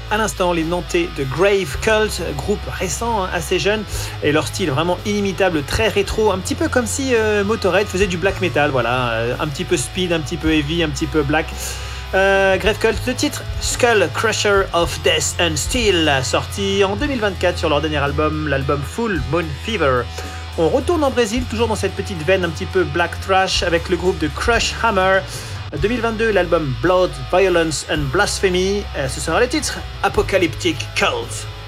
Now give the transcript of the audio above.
À l'instant, les Nantais de Grave Cult, groupe récent, assez jeune, et leur style vraiment inimitable, très rétro, un petit peu comme si Motörhead faisait du black metal, voilà, un petit peu speed, un petit peu heavy, un petit peu black. Grave Cult, le titre Skull Crusher of Death and Steel, sorti en 2024 sur leur dernier album, l'album Full Moon Fever. On retourne en Brésil, toujours dans cette petite veine un petit peu black thrash, avec le groupe de Crush Hammer. 2022, l'album Blood, Violence and Blasphemy. Ce sera le titre Apocalyptic Cult.